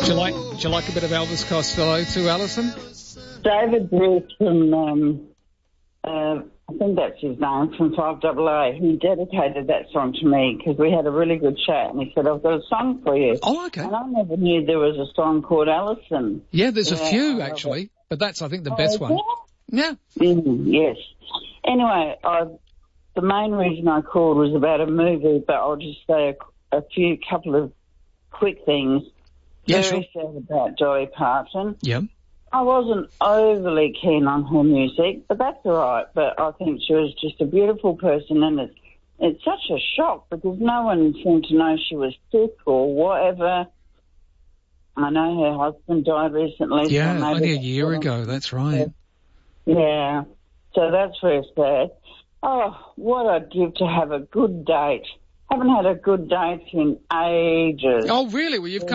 Do you like a bit of Elvis Costello too, Alison? David Bruce from, I think that's his name, from 5AA. He dedicated that song to me because we had a really good chat, and he said, I've got a song for you. Oh, okay. And I never knew there was a song called Alison. Yeah, there's a few, actually, but that's, I think, the best one. Yeah. Yeah. Yes. Anyway, the main reason I called was about a movie, but I'll just say a couple of quick things. Yeah, Very sad about Dolly Parton. Yeah. I wasn't overly keen on her music, but that's all right. But I think she was just a beautiful person, and it's such a shock because no one seemed to know she was sick or whatever. I know her husband died recently. Yeah, so only a year ago, that's right. Yeah, so that's very sad. Oh, what I'd give to have a good date. Haven't had a good date in ages. Oh, really? Well, you've